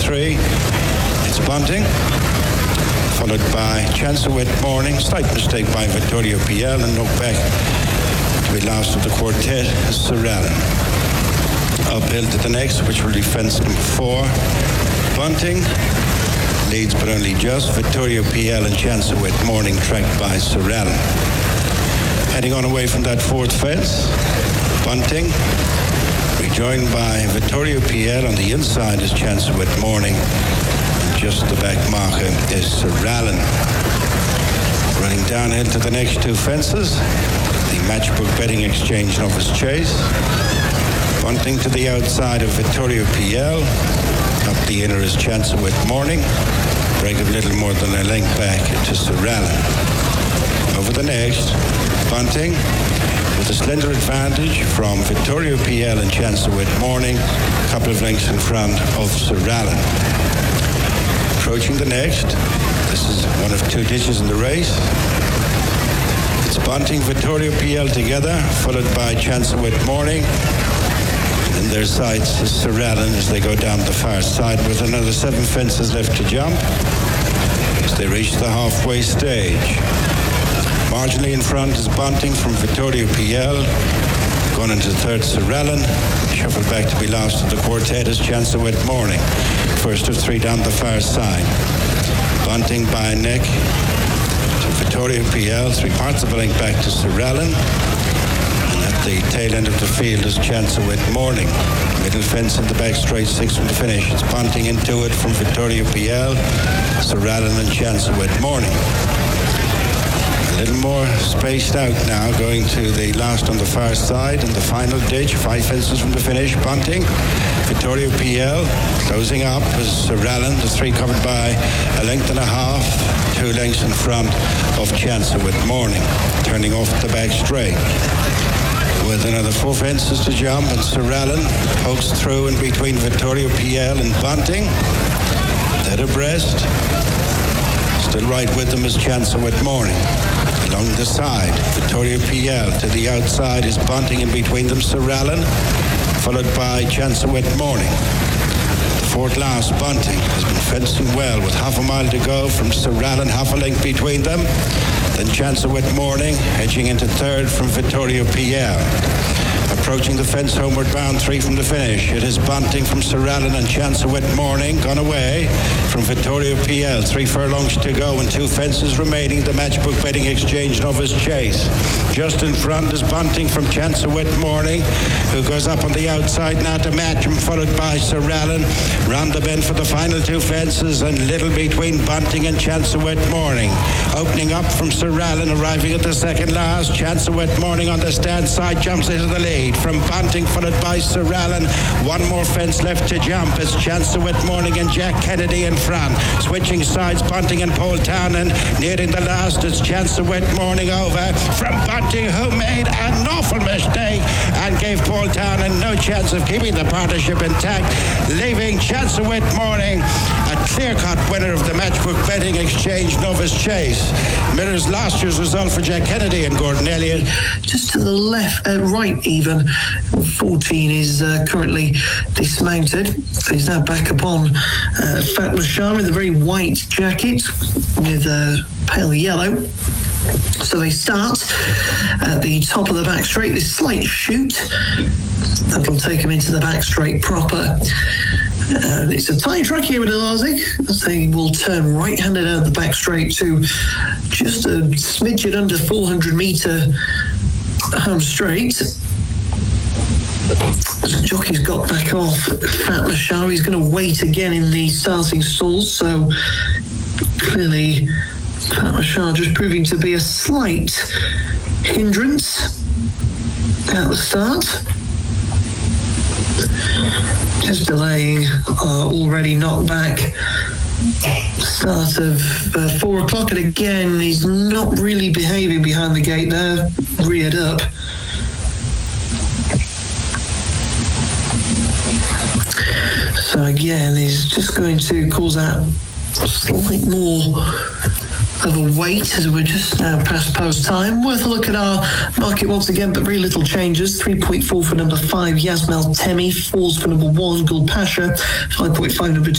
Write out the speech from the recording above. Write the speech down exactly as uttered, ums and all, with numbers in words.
three, it's Bunting, followed by Chance of Wet Morning. Slight mistake by Vittorio P L and knocked back to be last of the quartet is Sir Alan. Uphill to the next, which will be fence number four. Bunting leads but only just. Vittorio P L and Chance of Wet Morning tracked by Sir Alan. Heading on away from that fourth fence, Bunting, rejoined by Vittorio P L. On the inside is Chance of Wet Morning. And just the back marker is Sir Alan. Running downhill to the next two fences, the Matchbook Betting Exchange Novice Chase. Bunting to the outside of Vittorio P L. Up the inner is Chance of Wet Morning. Break of little more than a length back to Sir Alan. Over the next, Bunting with a slender advantage from Vittorio P L and Chance of Wet Morning. A couple of lengths in front of Sir Alan. Approaching the next, this is one of two ditches in the race. It's Bunting, Vittorio P L together, followed by Chance of Wet Morning. In their sights is Sir Alan as they go down the far side with another seven fences left to jump as they reach the halfway stage. Marginally in front is Bunting from Vittorio P L. Going into third, Sir Alan. Shuffled back to be last of the quartet is Chance of Wet Morning. First of three down the far side. Bunting by a neck to Vittorio P L. Three parts of a length back to Sir Alan. The tail end of the field is Chance of Wet Morning. Middle fence in the back straight, six from the finish. It's Bunting into it from Vittorio P L, Sir Alan and Chance of Wet Morning. A little more spaced out now, going to the last on the far side and the final ditch, five fences from the finish. Bunting, Vittorio P L, closing up is Sir Alan, the three covered by a length and a half, two lengths in front of Chance of Wet Morning, turning off the back straight. With another four fences to jump, and Sir Alan pokes through in between Vittorio P L and Bunting. Dead abreast. Still right with them is Chance of Wet Morning. Along the side, Vittorio P L. To the outside is Bunting, in between them Sir Alan, followed by Chance of Wet Morning. The fourth last, Bunting, has been fencing well with half a mile to go from Sir Alan, half a length between them. Then Chance of Wet Morning, edging into third from Vittorio P L. Approaching the fence, homeward bound, three from the finish. It is Bunting from Sir Alan and Chance of Wet Morning, gone away from Vittorio P L. Three furlongs to go and two fences remaining. The Matchbook Betting Exchange Novice Chase. Just in front is Bunting from Chance of Wet Morning, who goes up on the outside now to match him, followed by Sir Alan. Round the bend for the final two fences, and little between Bunting and Chance of Wet Morning. Opening up from Sir Alan, arriving at the second last. Chance of Wet Morning on the stand side jumps into the lead from Bunting, followed by Sir Alan. One more fence left to jump. It's Chance of Wet Morning and Jack Kennedy in front. Switching sides, Bunting and Paul Townend. Nearing the last, it's Chance of Wet Morning over from Bunting, who made an awful mistake and gave Paul Townend no chance of keeping the partnership intact, leaving Chance of Wet Morning a clear-cut winner of the Matchbook Betting Exchange Novice Chase. Mirrors last year's result for Jack Kennedy and Gordon Elliott. Just to the left, uh, right even, fourteen is uh, currently dismounted. So he's now back upon uh, Fatma Shah in the very white jacket with uh, pale yellow. So they start at the top of the back straight, this slight shoot that'll take them into the back straight proper. Uh, it's a tight track here with Elazic, as they will turn right-handed out the back straight to just a smidgen under four hundred metre home straight. The jockey's got back off Fatma Shah. He's going to wait again in the starting stalls, so clearly Fatma Shah just proving to be a slight hindrance at the start. Just delaying uh, already knocked back start of uh, four o'clock, and again he's not really behaving behind the gate there, reared up. So again he's just going to cause that slight more of a wait as we're just now past post time. Worth a look at our market once again, but very little changes. three point four for number five, Yasmel Temi. Fours for number one, Gul Pasha. five point five number two.